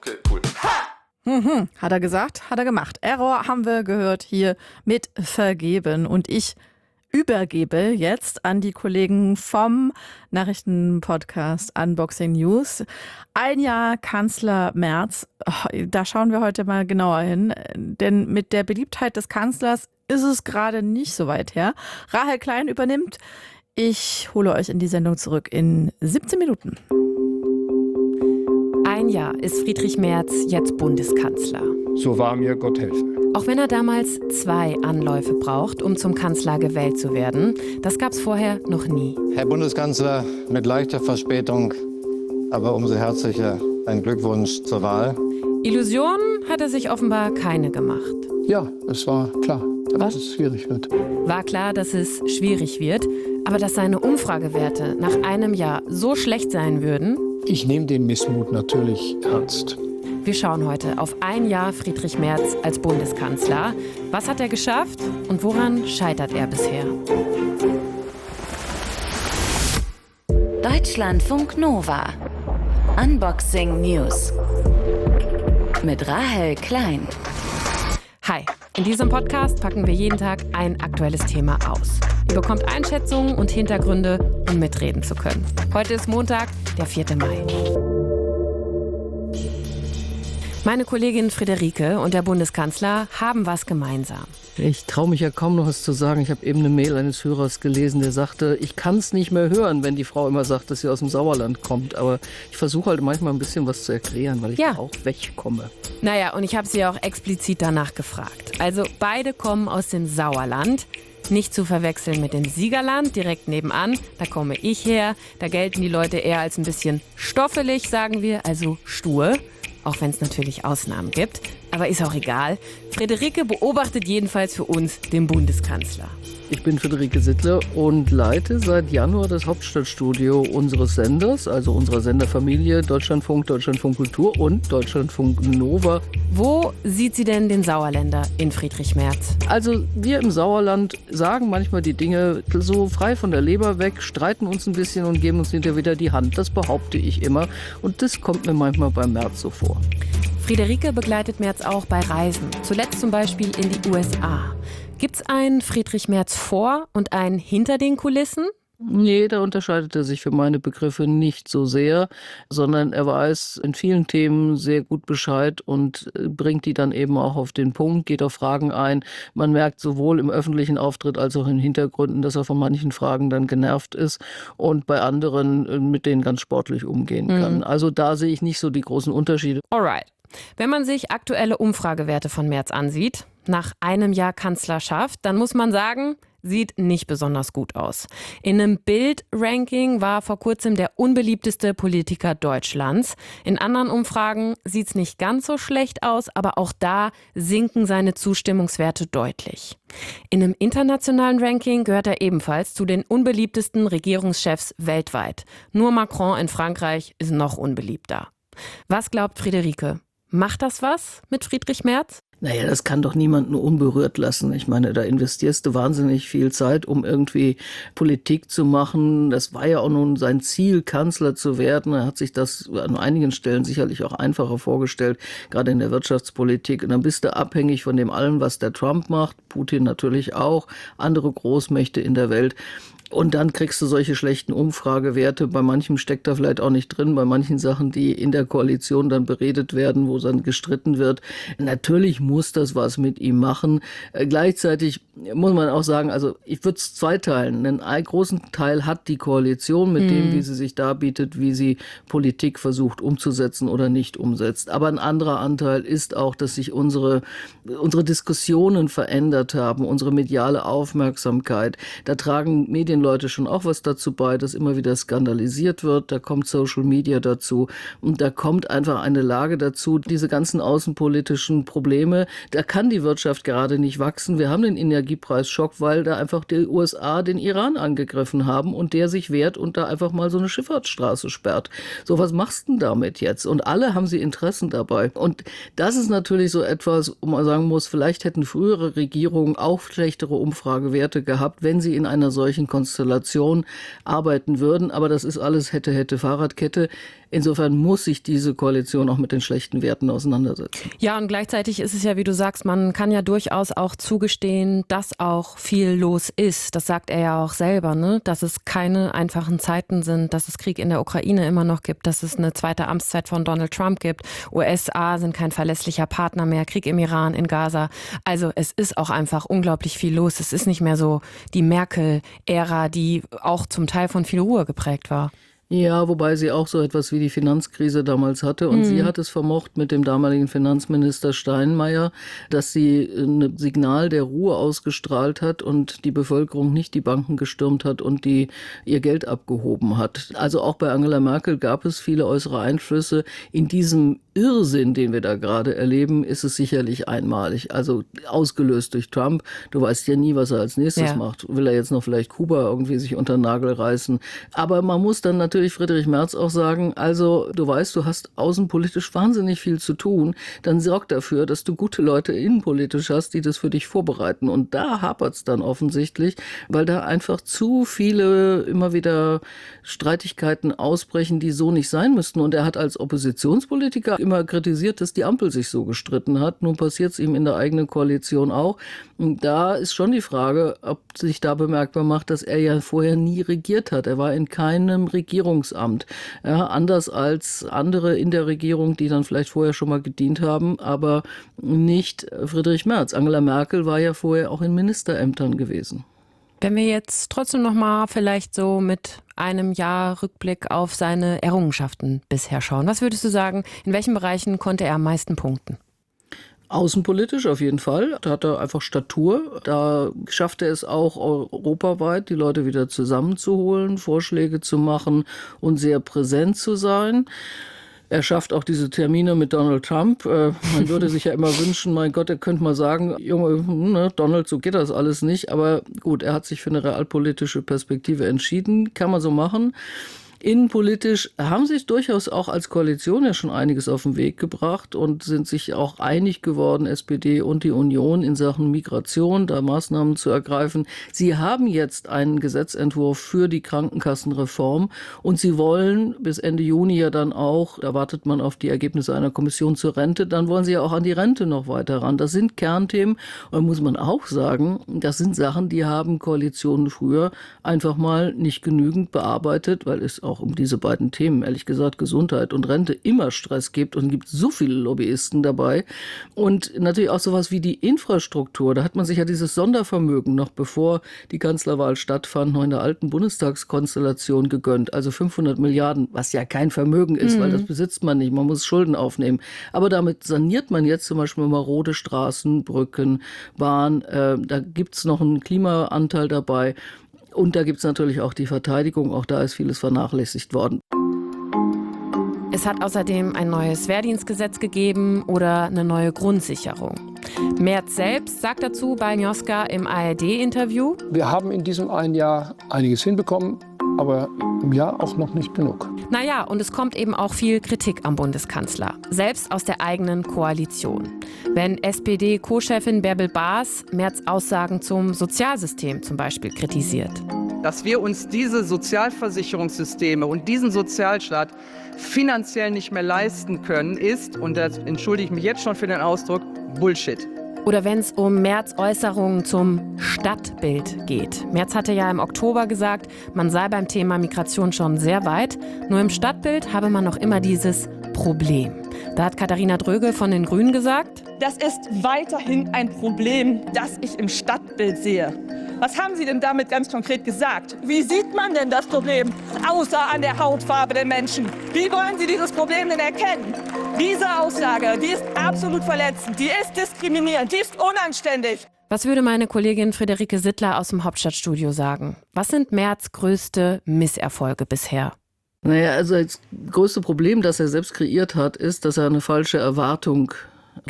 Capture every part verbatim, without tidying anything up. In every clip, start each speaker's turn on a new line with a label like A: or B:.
A: Okay, cool.
B: Mhm, hat er gesagt, hat er gemacht. Error haben wir gehört hier mit vergeben. Und ich übergebe jetzt an die Kollegen vom Nachrichtenpodcast Unboxing News. Ein Jahr Kanzler Merz. Oh, da schauen wir heute mal genauer hin. Denn mit der Beliebtheit des Kanzlers ist es gerade nicht so weit her. Rahel Klein übernimmt. Ich hole euch in die Sendung zurück in siebzehn Minuten.
C: Ein Jahr ist Friedrich Merz jetzt Bundeskanzler.
D: So wahr mir Gott helfe.
C: Auch wenn er damals zwei Anläufe braucht, um zum Kanzler gewählt zu werden, das gab es vorher noch nie.
E: Herr Bundeskanzler, mit leichter Verspätung, aber umso herzlicher ein Glückwunsch zur Wahl.
C: Illusionen hat er sich offenbar keine gemacht.
D: Ja, es war klar, dass
C: Was?
D: es schwierig wird.
C: War klar, dass es schwierig wird, aber dass seine Umfragewerte nach einem Jahr so schlecht sein würden?
D: Ich nehme den Missmut natürlich ernst.
C: Wir schauen heute auf ein Jahr Friedrich Merz als Bundeskanzler. Was hat er geschafft und woran scheitert er bisher?
F: Deutschlandfunk Nova. Unboxing News. Mit Rahel Klein.
C: Hi, in diesem Podcast packen wir jeden Tag ein aktuelles Thema aus. Ihr bekommt Einschätzungen und Hintergründe, um mitreden zu können. Heute ist Montag, der vierte Mai. Meine Kollegin Friederike und der Bundeskanzler haben was gemeinsam.
G: Ich traue mich ja kaum noch was zu sagen. Ich habe eben eine Mail eines Hörers gelesen, der sagte, ich kann es nicht mehr hören, wenn die Frau immer sagt, dass sie aus dem Sauerland kommt. Aber ich versuche halt manchmal ein bisschen was zu erklären, weil ich
C: Ja.
G: da auch wegkomme.
C: Naja, und ich habe sie auch explizit danach gefragt. Also beide kommen aus dem Sauerland. Nicht zu verwechseln mit dem Siegerland, direkt nebenan. Da komme ich her. Da gelten die Leute eher als ein bisschen stoffelig, sagen wir, also stur. Auch wenn es natürlich Ausnahmen gibt. Aber ist auch egal. Friederike beobachtet jedenfalls für uns den Bundeskanzler.
G: Ich bin Friederike Sittler und leite seit Januar das Hauptstadtstudio unseres Senders, also unserer Senderfamilie Deutschlandfunk, Deutschlandfunk Kultur und Deutschlandfunk Nova.
C: Wo sieht sie denn den Sauerländer in Friedrich Merz?
G: Also wir im Sauerland sagen manchmal die Dinge so frei von der Leber weg, streiten uns ein bisschen und geben uns hinterher wieder die Hand. Das behaupte ich immer und das kommt mir manchmal beim Merz so vor.
C: Friederike begleitet Merz auch bei Reisen, zuletzt zum Beispiel in die U S A. Gibt's einen Friedrich Merz vor und einen hinter den Kulissen?
G: Nee, da unterscheidet er sich für meine Begriffe nicht so sehr, sondern er weiß in vielen Themen sehr gut Bescheid und bringt die dann eben auch auf den Punkt, geht auf Fragen ein. Man merkt sowohl im öffentlichen Auftritt als auch in Hintergründen, dass er von manchen Fragen dann genervt ist und bei anderen mit denen ganz sportlich umgehen kann. Mhm. Also da sehe ich nicht so die großen Unterschiede.
C: Alright. Wenn man sich aktuelle Umfragewerte von Merz ansieht, nach einem Jahr Kanzlerschaft, dann muss man sagen, sieht nicht besonders gut aus. In einem Bild-Ranking war vor kurzem der unbeliebteste Politiker Deutschlands. In anderen Umfragen sieht es nicht ganz so schlecht aus, aber auch da sinken seine Zustimmungswerte deutlich. In einem internationalen Ranking gehört er ebenfalls zu den unbeliebtesten Regierungschefs weltweit. Nur Macron in Frankreich ist noch unbeliebter. Was glaubt Friederike? Macht das was mit Friedrich Merz?
G: Naja, das kann doch niemand nur unberührt lassen. Ich meine, da investierst du wahnsinnig viel Zeit, um irgendwie Politik zu machen. Das war ja auch nun sein Ziel, Kanzler zu werden. Er hat sich das an einigen Stellen sicherlich auch einfacher vorgestellt, gerade in der Wirtschaftspolitik. Und dann bist du abhängig von dem allem, was der Trump macht, Putin natürlich auch, andere Großmächte in der Welt. Und dann kriegst du solche schlechten Umfragewerte. Bei manchem steckt da vielleicht auch nicht drin, bei manchen Sachen, die in der Koalition dann beredet werden, wo dann gestritten wird. Natürlich muss das was mit ihm machen. Äh, gleichzeitig muss man auch sagen, also ich würde es zweiteilen. Einen großen Teil hat die Koalition mit mhm. dem, wie sie sich darbietet, wie sie Politik versucht umzusetzen oder nicht umsetzt. Aber ein anderer Anteil ist auch, dass sich unsere, unsere Diskussionen verändert haben, unsere mediale Aufmerksamkeit. Da tragen Medien Leute schon auch was dazu bei, dass immer wieder skandalisiert wird. Da kommt Social Media dazu und da kommt einfach eine Lage dazu, diese ganzen außenpolitischen Probleme, da kann die Wirtschaft gerade nicht wachsen. Wir haben den Energiepreisschock, weil da einfach die U S A den Iran angegriffen haben und der sich wehrt und da einfach mal so eine Schifffahrtsstraße sperrt. So, was machst du denn damit jetzt? Und alle haben sie Interessen dabei. Und das ist natürlich so etwas, wo man sagen muss, vielleicht hätten frühere Regierungen auch schlechtere Umfragewerte gehabt, wenn sie in einer solchen Konstellation Konstellation arbeiten würden. Aber das ist alles hätte, hätte, Fahrradkette. Insofern muss sich diese Koalition auch mit den schlechten Werten auseinandersetzen.
C: Ja, und gleichzeitig ist es ja, wie du sagst, man kann ja durchaus auch zugestehen, dass auch viel los ist. Das sagt er ja auch selber, ne? Dass es keine einfachen Zeiten sind, dass es Krieg in der Ukraine immer noch gibt, dass es eine zweite Amtszeit von Donald Trump gibt. U S A sind kein verlässlicher Partner mehr, Krieg im Iran, in Gaza. Also es ist auch einfach unglaublich viel los. Es ist nicht mehr so die Merkel-Ära, die auch zum Teil von viel Ruhe geprägt war.
G: Ja, wobei sie auch so etwas wie die Finanzkrise damals hatte. Und mhm. sie hat es vermocht mit dem damaligen Finanzminister Steinmeier, dass sie ein Signal der Ruhe ausgestrahlt hat und die Bevölkerung nicht die Banken gestürmt hat und die ihr Geld abgehoben hat. Also auch bei Angela Merkel gab es viele äußere Einflüsse. In diesem Irrsinn, den wir da gerade erleben, ist es sicherlich einmalig. Also ausgelöst durch Trump. Du weißt ja nie, was er als nächstes ja. macht. Will er jetzt noch vielleicht Kuba irgendwie sich unter den Nagel reißen? Aber man muss dann natürlich Friedrich Merz auch sagen, also du weißt, du hast außenpolitisch wahnsinnig viel zu tun, dann sorg dafür, dass du gute Leute innenpolitisch hast, die das für dich vorbereiten. Und da hapert es dann offensichtlich, weil da einfach zu viele immer wieder Streitigkeiten ausbrechen, die so nicht sein müssten. Und er hat als Oppositionspolitiker immer kritisiert, dass die Ampel sich so gestritten hat. Nun passiert es ihm in der eigenen Koalition auch. Und da ist schon die Frage, ob sich da bemerkbar macht, dass er ja vorher nie regiert hat. Er war in keinem Regierungsamt. Ja, anders als andere in der Regierung, die dann vielleicht vorher schon mal gedient haben, aber nicht Friedrich Merz. Angela Merkel war ja vorher auch in Ministerämtern gewesen.
C: Wenn wir jetzt trotzdem noch mal vielleicht so mit einem Jahr Rückblick auf seine Errungenschaften bisher schauen, was würdest du sagen, in welchen Bereichen konnte er am meisten punkten?
G: Außenpolitisch auf jeden Fall. Da hat er einfach Statur. Da schafft er es auch europaweit, die Leute wieder zusammenzuholen, Vorschläge zu machen und sehr präsent zu sein. Er schafft auch diese Termine mit Donald Trump. Äh, man würde sich ja immer wünschen, mein Gott, er könnte mal sagen, Junge, ne, Donald, so geht das alles nicht. Aber gut, er hat sich für eine realpolitische Perspektive entschieden. Kann man so machen. Innenpolitisch haben sich durchaus auch als Koalition ja schon einiges auf den Weg gebracht und sind sich auch einig geworden, S P D und die Union, in Sachen Migration, da Maßnahmen zu ergreifen. Sie haben jetzt einen Gesetzentwurf für die Krankenkassenreform und sie wollen bis Ende Juni ja dann auch, da wartet man auf die Ergebnisse einer Kommission zur Rente, dann wollen sie ja auch an die Rente noch weiter ran. Das sind Kernthemen und da muss man auch sagen, das sind Sachen, die haben Koalitionen früher einfach mal nicht genügend bearbeitet, weil es auch auch um diese beiden Themen, ehrlich gesagt, Gesundheit und Rente, immer Stress gibt und gibt so viele Lobbyisten dabei. Und natürlich auch sowas wie die Infrastruktur. Da hat man sich ja dieses Sondervermögen noch bevor die Kanzlerwahl stattfand, noch in der alten Bundestagskonstellation gegönnt. Also fünfhundert Milliarden, was ja kein Vermögen ist, mhm. weil das besitzt man nicht. Man muss Schulden aufnehmen. Aber damit saniert man jetzt zum Beispiel marode Straßen, Brücken, Bahn. Äh, da gibt es noch einen Klimaanteil dabei. Und da gibt es natürlich auch die Verteidigung, auch da ist vieles vernachlässigt worden.
C: Es hat außerdem ein neues Wehrdienstgesetz gegeben oder eine neue Grundsicherung. Merz selbst sagt dazu bei Njoska im A R D-Interview:
D: Wir haben in diesem einen Jahr einiges hinbekommen, aber im Jahr auch noch nicht genug.
C: Naja, und es kommt eben auch viel Kritik am Bundeskanzler, selbst aus der eigenen Koalition. Wenn S P D-Co-Chefin Bärbel Baas Merz Aussagen zum Sozialsystem zum Beispiel kritisiert.
A: Dass wir uns diese Sozialversicherungssysteme und diesen Sozialstaat finanziell nicht mehr leisten können, ist, und da entschuldige ich mich jetzt schon für den Ausdruck, Bullshit.
C: Oder wenn es um Merz Äußerungen zum Stadtbild geht. Merz hatte ja im Oktober gesagt, man sei beim Thema Migration schon sehr weit. Nur im Stadtbild habe man noch immer dieses Problem. Da hat Katharina Dröge von den Grünen gesagt:
H: Das ist weiterhin ein Problem, das ich im Stadtbild sehe. Was haben Sie denn damit ganz konkret gesagt? Wie sieht man denn das Problem, außer an der Hautfarbe der Menschen? Wie wollen Sie dieses Problem denn erkennen? Diese Aussage, die ist absolut verletzend, die ist diskriminierend, die ist unanständig.
C: Was würde meine Kollegin Friederike Sittler aus dem Hauptstadtstudio sagen? Was sind Merz' größte Misserfolge bisher?
G: Naja, also das größte Problem, das er selbst kreiert hat, ist, dass er eine falsche Erwartung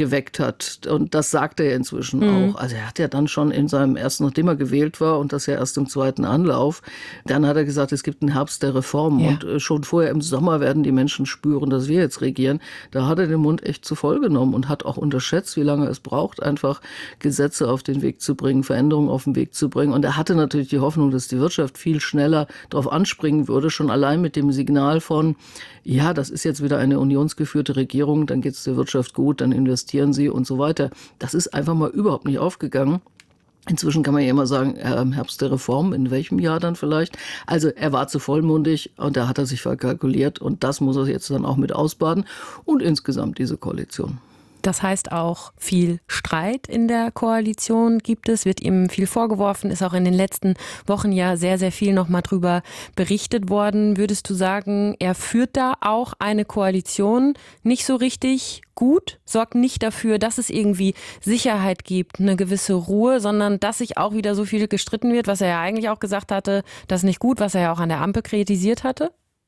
G: geweckt hat. Und das sagt er ja inzwischen
C: Mhm.
G: auch. Also er hat ja dann schon in seinem ersten, nachdem er gewählt war und das ja erst im zweiten Anlauf, dann hat er gesagt, es gibt einen Herbst der Reformen.
C: Ja.
G: Und äh, schon vorher im Sommer werden die Menschen spüren, dass wir jetzt regieren. Da hat er den Mund echt zu voll genommen und hat auch unterschätzt, wie lange es braucht, einfach Gesetze auf den Weg zu bringen, Veränderungen auf den Weg zu bringen. Und er hatte natürlich die Hoffnung, dass die Wirtschaft viel schneller darauf anspringen würde, schon allein mit dem Signal von, ja, das ist jetzt wieder eine unionsgeführte Regierung, dann geht es der Wirtschaft gut, dann investieren sie und so weiter. Das ist einfach mal überhaupt nicht aufgegangen. Inzwischen kann man ja immer sagen, äh, im Herbst der Reform, in welchem Jahr dann vielleicht? Also er war zu vollmundig und da hat er sich verkalkuliert und das muss er jetzt dann auch mit ausbaden und insgesamt diese Koalition.
C: Das heißt auch, viel Streit in der Koalition gibt es, wird ihm viel vorgeworfen, ist auch in den letzten Wochen ja sehr, sehr viel nochmal drüber berichtet worden. Würdest du sagen, er führt da auch eine Koalition nicht so richtig gut, sorgt nicht dafür, dass es irgendwie Sicherheit gibt, eine gewisse Ruhe, sondern dass sich auch wieder so viel gestritten wird, was er ja eigentlich auch gesagt hatte, das ist nicht gut, was er ja auch an der Ampel kritisiert hatte?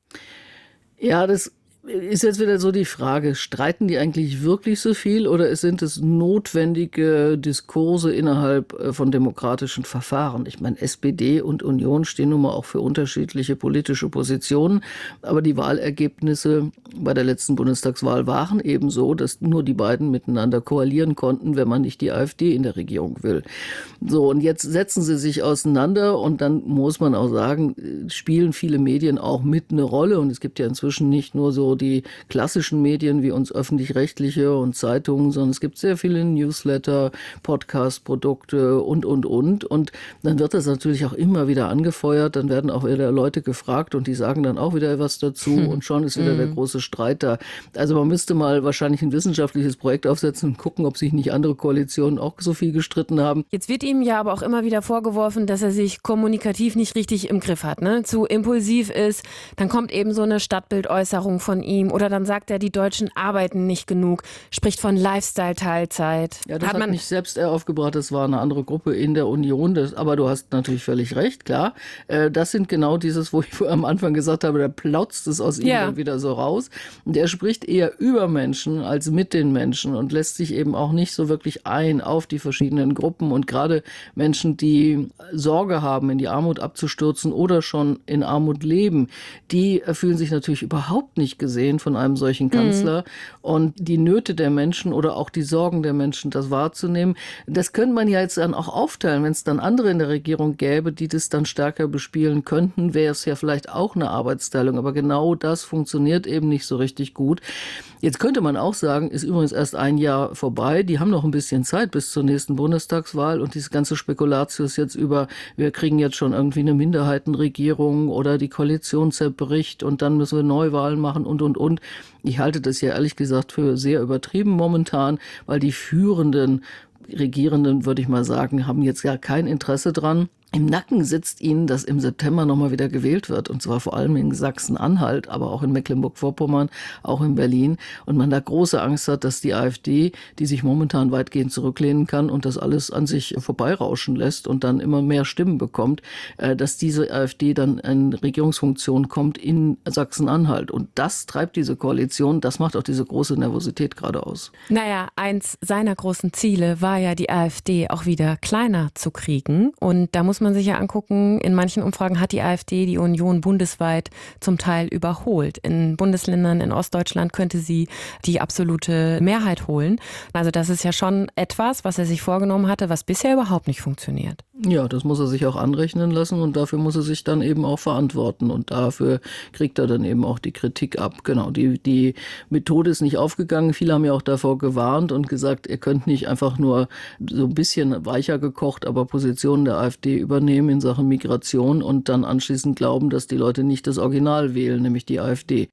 G: Ja, das ist jetzt wieder so die Frage, streiten die eigentlich wirklich so viel oder sind es notwendige Diskurse innerhalb von demokratischen Verfahren? Ich meine, S P D und Union stehen nun mal auch für unterschiedliche politische Positionen, aber die Wahlergebnisse bei der letzten Bundestagswahl waren eben so, dass nur die beiden miteinander koalieren konnten, wenn man nicht die AfD in der Regierung will. So, und jetzt setzen sie sich auseinander und dann muss man auch sagen, spielen viele Medien auch mit eine Rolle und es gibt ja inzwischen nicht nur so die klassischen Medien wie uns öffentlich-rechtliche und Zeitungen, sondern es gibt sehr viele Newsletter, Podcast-Produkte und, und, und. Und dann wird das natürlich auch immer wieder angefeuert, dann werden auch wieder Leute gefragt und die sagen dann auch wieder was dazu hm. und schon ist wieder hm. der große Streit da. Also man müsste mal wahrscheinlich ein wissenschaftliches Projekt aufsetzen und gucken, ob sich nicht andere Koalitionen auch so viel gestritten haben.
C: Jetzt wird ihm ja aber auch immer wieder vorgeworfen, dass er sich kommunikativ nicht richtig im Griff hat, ne? Zu impulsiv ist, dann kommt eben so eine Stadtbildäußerung von ihm oder dann sagt er, die Deutschen arbeiten nicht genug, spricht von Lifestyle-Teilzeit.
G: Ja, das
C: hat
G: hat,
C: man
G: nicht selbst er aufgebracht, das war eine andere Gruppe in der Union, das, aber du hast natürlich völlig recht, klar. Äh, das sind genau dieses, wo ich am Anfang gesagt habe, da plautzt es aus ihm
C: ja.
G: dann wieder so raus. Und er spricht eher über Menschen als mit den Menschen und lässt sich eben auch nicht so wirklich ein auf die verschiedenen Gruppen und gerade Menschen, die Sorge haben, in die Armut abzustürzen oder schon in Armut leben, die fühlen sich natürlich überhaupt nicht gesehen von einem solchen Kanzler. Mhm. Und die Nöte der Menschen oder auch die Sorgen der Menschen, das wahrzunehmen, das könnte man ja jetzt dann auch aufteilen. Wenn es dann andere in der Regierung gäbe, die das dann stärker bespielen könnten, wäre es ja vielleicht auch eine Arbeitsteilung. Aber genau das funktioniert eben nicht so richtig gut. Jetzt könnte man auch sagen, ist übrigens erst ein Jahr vorbei. Die haben noch ein bisschen Zeit bis zur nächsten Bundestagswahl und diese ganze Spekulatius jetzt über, wir kriegen jetzt schon irgendwie eine Minderheitenregierung oder die Koalition zerbricht und dann müssen wir Neuwahlen machen und, und, und. Ich halte das ja ehrlich gesagt für sehr übertrieben momentan, weil die führenden Regierenden, würde ich mal sagen, haben jetzt ja kein Interesse dran. Im Nacken sitzt ihnen, dass im September nochmal wieder gewählt wird. Und zwar vor allem in Sachsen-Anhalt, aber auch in Mecklenburg-Vorpommern, auch in Berlin. Und man da große Angst hat, dass die AfD, die sich momentan weitgehend zurücklehnen kann und das alles an sich vorbeirauschen lässt und dann immer mehr Stimmen bekommt, dass diese AfD dann in Regierungsfunktion kommt in Sachsen-Anhalt. Und das treibt diese Koalition, das macht auch diese große Nervosität gerade aus.
C: Naja, eins seiner großen Ziele war ja, die AfD auch wieder kleiner zu kriegen. Und da muss man sich ja angucken, in manchen Umfragen hat die AfD die Union bundesweit zum Teil überholt. In Bundesländern in Ostdeutschland könnte sie die absolute Mehrheit holen. Also das ist ja schon etwas, was er sich vorgenommen hatte, was bisher überhaupt nicht funktioniert.
G: Ja, das muss er sich auch anrechnen lassen und dafür muss er sich dann eben auch verantworten und dafür kriegt er dann eben auch die Kritik ab. Genau, die, die Methode ist nicht aufgegangen. Viele haben ja auch davor gewarnt und gesagt, ihr könnt nicht einfach nur so ein bisschen weicher gekocht, aber Positionen der AfD übernehmen in Sachen Migration und dann anschließend glauben, dass die Leute nicht das Original wählen, nämlich die AfD.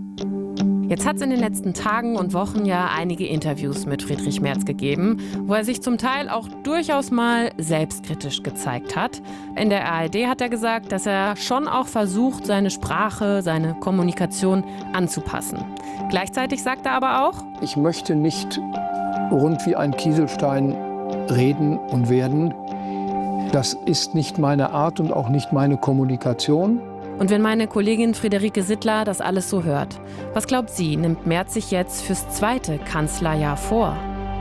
C: Jetzt hat es in den letzten Tagen und Wochen ja einige Interviews mit Friedrich Merz gegeben, wo er sich zum Teil auch durchaus mal selbstkritisch gezeigt hat. In der A R D hat er gesagt, dass er schon auch versucht, seine Sprache, seine Kommunikation anzupassen. Gleichzeitig sagt er aber auch:
D: Ich möchte nicht rund wie ein Kieselstein reden und werden. Das ist nicht meine Art und auch nicht meine Kommunikation.
C: Und wenn meine Kollegin Friederike Sittler das alles so hört, was glaubt sie, nimmt Merz sich jetzt fürs zweite Kanzlerjahr vor?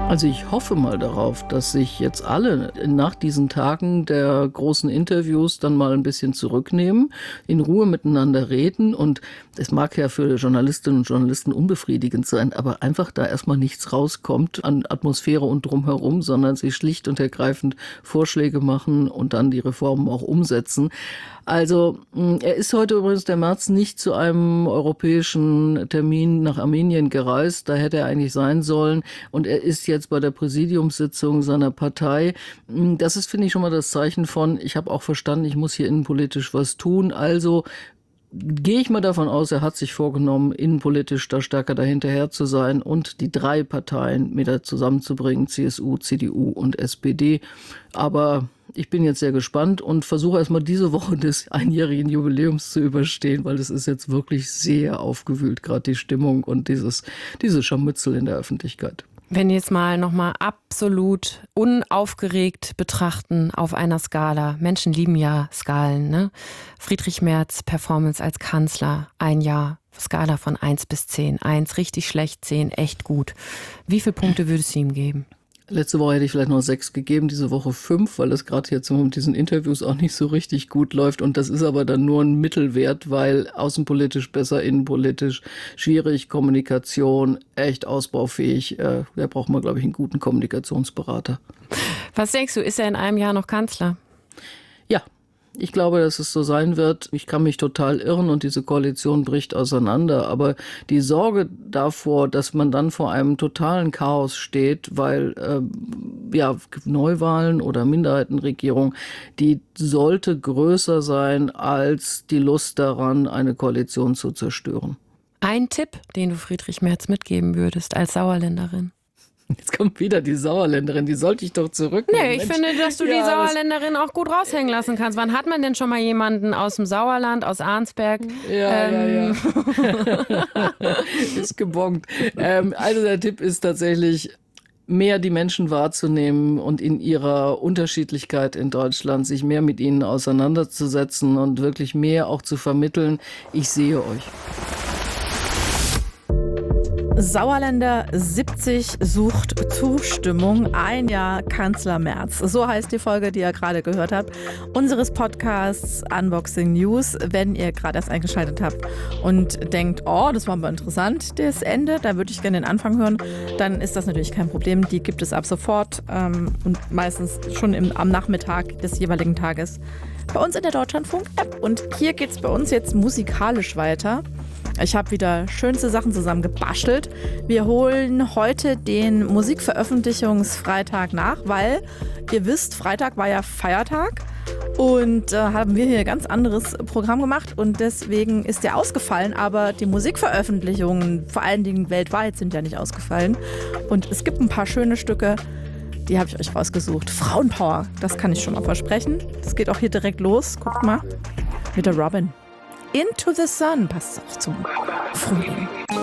G: Also ich hoffe mal darauf, dass sich jetzt alle nach diesen Tagen der großen Interviews dann mal ein bisschen zurücknehmen, in Ruhe miteinander reden, und es mag ja für Journalistinnen und Journalisten unbefriedigend sein, aber einfach da erstmal nichts rauskommt an Atmosphäre und drumherum, sondern sie schlicht und ergreifend Vorschläge machen und dann die Reformen auch umsetzen. Also er ist heute übrigens, der Merz, nicht zu einem europäischen Termin nach Armenien gereist, da hätte er eigentlich sein sollen, und er ist jetzt bei der Präsidiumssitzung seiner Partei. Das ist, finde ich, schon mal das Zeichen von, ich habe auch verstanden, ich muss hier innenpolitisch was tun, also gehe ich mal davon aus, er hat sich vorgenommen, innenpolitisch da stärker dahinterher zu sein und die drei Parteien wieder zusammenzubringen, C S U, C D U und S P D. Aber ich bin jetzt sehr gespannt und versuche erstmal diese Woche des einjährigen Jubiläums zu überstehen, weil es ist jetzt wirklich sehr aufgewühlt, gerade die Stimmung und dieses, dieses Scharmützel in der Öffentlichkeit.
C: Wenn wir jetzt mal nochmal absolut unaufgeregt betrachten auf einer Skala. Menschen lieben ja Skalen, ne? Friedrich Merz, Performance als Kanzler, ein Jahr, Skala von eins bis zehn. eins richtig schlecht, zehn echt gut. Wie viele Punkte würdest du ihm geben?
G: Letzte Woche hätte ich vielleicht noch sechs gegeben, diese Woche fünf, weil es gerade jetzt mit diesen Interviews auch nicht so richtig gut läuft. Und das ist aber dann nur ein Mittelwert, weil außenpolitisch besser, innenpolitisch schwierig, Kommunikation echt ausbaufähig. Äh, da braucht man, glaube ich, einen guten Kommunikationsberater.
C: Was denkst du, ist er in einem Jahr noch Kanzler?
G: Ja. Ich glaube, dass es so sein wird. Ich kann mich total irren und diese Koalition bricht auseinander. Aber die Sorge davor, dass man dann vor einem totalen Chaos steht, weil äh, ja, Neuwahlen oder Minderheitenregierung, die sollte größer sein als die Lust daran, eine Koalition zu zerstören.
C: Ein Tipp, den du Friedrich Merz mitgeben würdest als Sauerländerin?
G: Jetzt kommt wieder die Sauerländerin, die sollte ich doch zurücknehmen.
C: Nee, ich
G: Mensch.
C: finde, dass du
G: Ja,
C: die Sauerländerin auch gut raushängen lassen kannst. Wann hat man denn schon mal jemanden aus dem Sauerland, aus Arnsberg?
G: Ja,
C: ähm.
G: ja, ja. Ist gebongt. Ähm, also der Tipp ist tatsächlich, mehr die Menschen wahrzunehmen und in ihrer Unterschiedlichkeit in Deutschland sich mehr mit ihnen auseinanderzusetzen und wirklich mehr auch zu vermitteln. Ich sehe euch.
B: Sauerländer siebzig sucht Zustimmung. Ein Jahr Kanzler Merz. So heißt die Folge, die ihr gerade gehört habt, unseres Podcasts Unboxing News. Wenn ihr gerade erst eingeschaltet habt und denkt, oh, das war aber interessant, das Ende, da würde ich gerne den Anfang hören, dann ist das natürlich kein Problem. Die gibt es ab sofort ähm, und meistens schon im, am Nachmittag des jeweiligen Tages bei uns in der Deutschlandfunk-App. Und hier geht es bei uns jetzt musikalisch weiter. Ich habe wieder schönste Sachen zusammen gebastelt. Wir holen heute den Musikveröffentlichungsfreitag nach, weil ihr wisst, Freitag war ja Feiertag und äh, haben wir hier ein ganz anderes Programm gemacht und deswegen ist der ausgefallen, aber die Musikveröffentlichungen, vor allen Dingen weltweit, sind ja nicht ausgefallen und es gibt ein paar schöne Stücke, die habe ich euch rausgesucht. Frauenpower, das kann ich schon mal versprechen. Das geht auch hier direkt los, guckt mal, mit der Robin. Into the Sun passt auch zum Frühling.